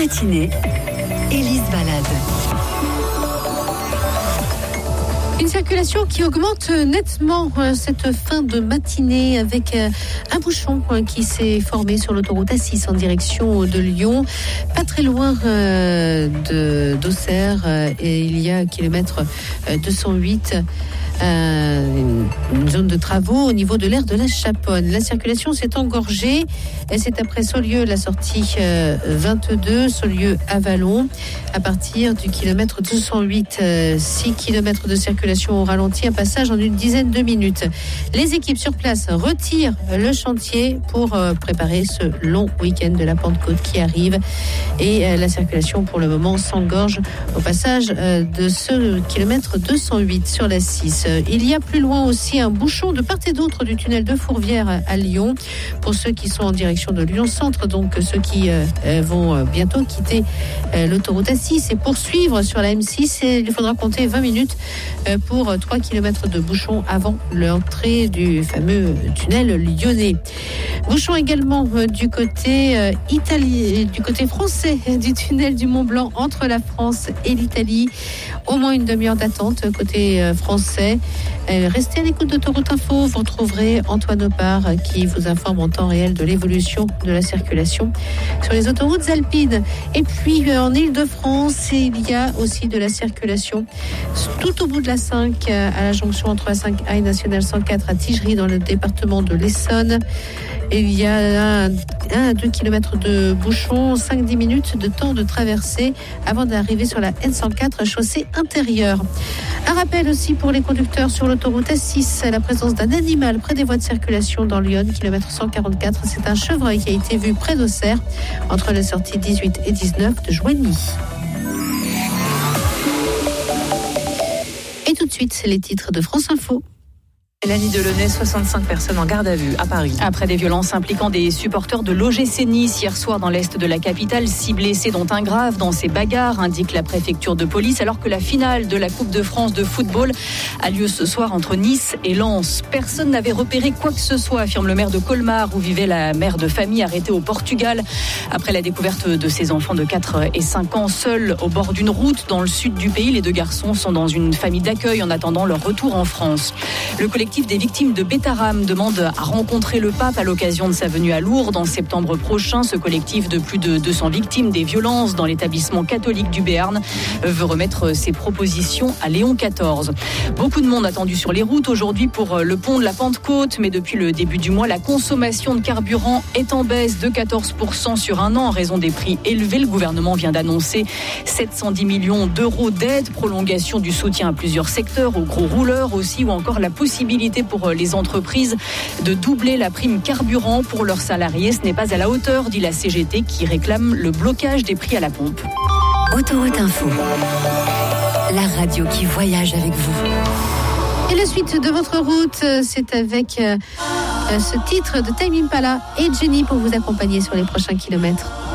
matinée, Élise Balade. Une circulation qui augmente nettement cette fin de matinée avec un bouchon qui s'est formé sur l'autoroute A6 en direction de Lyon, pas très loin d'Auxerre, et il y a kilomètre 208. Une zone de travaux au niveau de l'aire de la Chaponne. La circulation s'est engorgée et c'est après Saulieu, la sortie 22, Saulieu-Avalon, à partir du kilomètre 208. 6 kilomètres de circulation au ralenti, un passage en une dizaine de minutes. Les équipes sur place retirent le chantier pour préparer ce long week-end de la Pentecôte qui arrive, et la circulation pour le moment s'engorge au passage de ce kilomètre 208 sur la 6. Il y a plus loin aussi un bouchon de part et d'autre du tunnel de Fourvière à Lyon. Pour ceux qui sont en direction de Lyon Centre, donc ceux qui vont bientôt quitter l'autoroute A6 et poursuivre sur la M6, il faudra compter 20 minutes pour 3 km de bouchon avant l'entrée du fameux tunnel lyonnais. Bouchon également du côté du côté français du tunnel du Mont-Blanc entre la France et l'Italie. Au moins une demi-heure d'attente côté français. Restez à l'écoute d'Autoroute Info, vous retrouverez Antoine Opar qui vous informe en temps réel de l'évolution de la circulation sur les autoroutes alpines. Et puis en Île-de-France, il y a aussi de la circulation tout au bout de la 5, à la jonction entre la 5A et Nationale 104 à Tigerie dans le département de l'Essonne. Il y a 1 à 2 km de bouchon, 5-10 minutes de temps de traversée avant d'arriver sur la N104 chaussée intérieure. Un rappel aussi pour les conducteurs sur l'autoroute A6, la présence d'un animal près des voies de circulation dans Lyon, kilomètre 144. C'est un chevreuil qui a été vu près d'Auxerre entre les sorties 18 et 19 de Joigny. Et tout de suite, c'est les titres de France Info. Mélanie Delaunay, 65 personnes en garde à vue à Paris. Après des violences impliquant des supporters de l'OGC Nice hier soir dans l'est de la capitale, 6 blessés dont un grave dans ces bagarres, indique la préfecture de police, alors que la finale de la Coupe de France de football a lieu ce soir entre Nice et Lens. Personne n'avait repéré quoi que ce soit, affirme le maire de Colmar, où vivait la mère de famille arrêtée au Portugal après la découverte de ses enfants de 4 et 5 ans seuls au bord d'une route dans le sud du pays. Les 2 garçons sont dans une famille d'accueil en attendant leur retour en France. Le collectif des victimes de Bétaram demande à rencontrer le pape à l'occasion de sa venue à Lourdes en septembre prochain. Ce collectif de plus de 200 victimes des violences dans l'établissement catholique du Béarn veut remettre ses propositions à Léon XIV. Beaucoup de monde attendu sur les routes aujourd'hui pour le pont de la Pentecôte, mais depuis le début du mois, la consommation de carburant est en baisse de 14% sur un an en raison des prix élevés. Le gouvernement vient d'annoncer 710 millions d'euros d'aide, prolongation du soutien à plusieurs secteurs, aux gros rouleurs aussi, ou encore la possibilité pour les entreprises de doubler la prime carburant pour leurs salariés. Ce n'est pas à la hauteur, dit la CGT, qui réclame le blocage des prix à la pompe. Autoroute Info, la radio qui voyage avec vous. Et la suite de votre route, c'est avec ce titre de Tame Impala et Jenny pour vous accompagner sur les prochains kilomètres.